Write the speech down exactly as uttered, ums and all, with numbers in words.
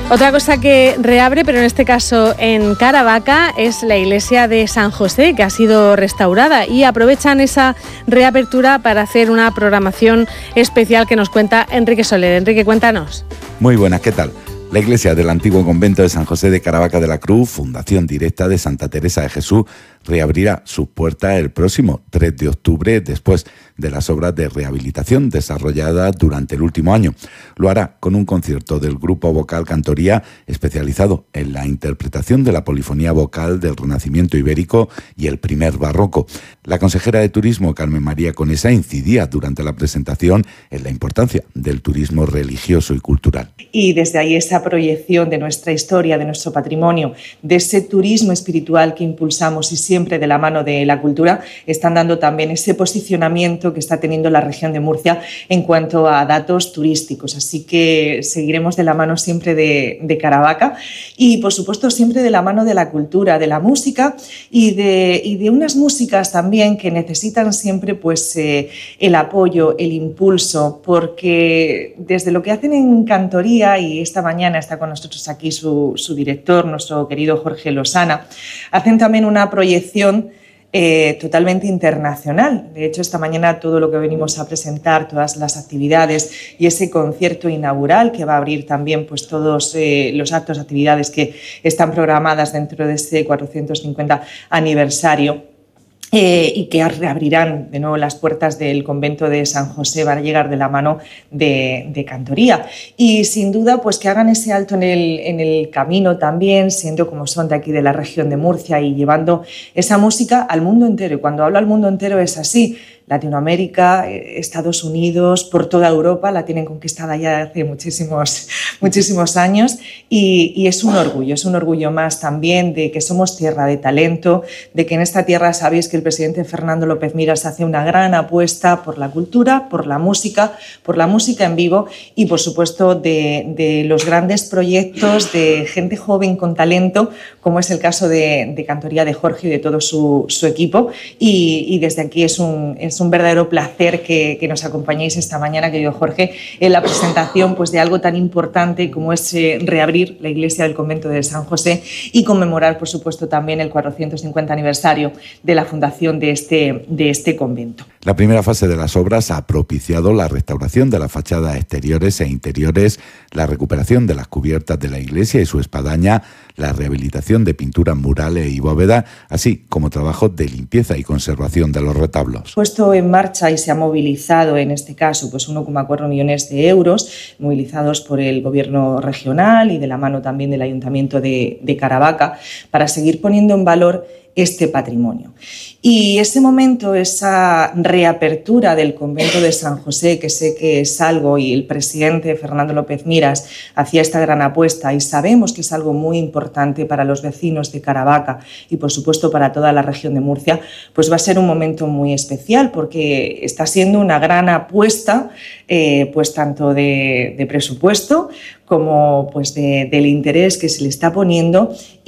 Otra cosa que reabre, pero en este caso en Caravaca, es la iglesia de San José, que ha sido restaurada, y aprovechan esa reapertura para hacer una programación especial que nos cuenta Enrique Soler. Enrique, cuéntanos. Muy buenas, ¿qué tal? La iglesia del antiguo convento de San José de Caravaca de la Cruz, fundación directa de Santa Teresa de Jesús, reabrirá sus puertas el próximo tres de octubre, después de las obras de rehabilitación desarrolladas durante el último año. Lo hará con un concierto del grupo vocal Cantoría, especializado en la interpretación de la polifonía vocal del Renacimiento ibérico y el primer barroco. La consejera de Turismo, Carmen María Conesa, incidía durante la presentación en la importancia del turismo religioso y cultural. Y desde ahí esa proyección de nuestra historia, de nuestro patrimonio, de ese turismo espiritual que impulsamos y siempre de la mano de la cultura, están dando también ese posicionamiento que está teniendo la región de Murcia en cuanto a datos turísticos. Así que seguiremos de la mano siempre de, de Caravaca y, por supuesto, siempre de la mano de la cultura, de la música y de, y de unas músicas también que necesitan siempre pues, eh, el apoyo, el impulso, porque desde lo que hacen en Cantoría, y esta mañana está con nosotros aquí su, su director, nuestro querido Jorge Losana, hacen también una proyección Eh, totalmente internacional. De hecho, esta mañana todo lo que venimos a presentar, todas las actividades y ese concierto inaugural que va a abrir también pues, todos eh, los actos, actividades que están programadas dentro de este cuatrocientos cincuenta aniversario. Eh, y que reabrirán de nuevo las puertas del convento de San José, van a llegar de la mano de, de Cantoría. Y sin duda, pues que hagan ese alto en el, en el camino también, siendo como son de aquí de la región de Murcia y llevando esa música al mundo entero. Y cuando hablo al mundo entero es así. Latinoamérica, Estados Unidos, por toda Europa, la tienen conquistada ya hace muchísimos, muchísimos años y, y es un orgullo, es un orgullo más también de que somos tierra de talento, de que en esta tierra sabéis que el presidente Fernando López Miras hace una gran apuesta por la cultura, por la música, por la música en vivo y por supuesto de, de los grandes proyectos de gente joven con talento, como es el caso de, de Cantoría de Jorge y de todo su, su equipo y, y desde aquí es un, es un verdadero placer que, que nos acompañéis esta mañana, querido Jorge, en la presentación pues, de algo tan importante como es eh, reabrir la iglesia del convento de San José y conmemorar, por supuesto, también el cuatrocientos cincuenta aniversario de la fundación de este, de este convento. La primera fase de las obras ha propiciado la restauración de las fachadas exteriores e interiores, la recuperación de las cubiertas de la iglesia y su espadaña, la rehabilitación de pinturas murales y bóvedas, así como trabajos de limpieza y conservación de los retablos. Puesto en marcha y se ha movilizado en este caso pues uno coma cuatro millones de euros movilizados por el gobierno regional y de la mano también del ayuntamiento de, de Caravaca para seguir poniendo en valor este patrimonio. Y ese momento, esa reapertura del convento de San José, que sé que es algo, y el presidente Fernando López Miras hacía esta gran apuesta y sabemos que es algo muy importante para los vecinos de Caravaca y por supuesto para toda la región de Murcia, pues va a ser un momento muy especial porque está siendo una gran apuesta eh, pues tanto de, de presupuesto como pues de, del interés que se le está poniendo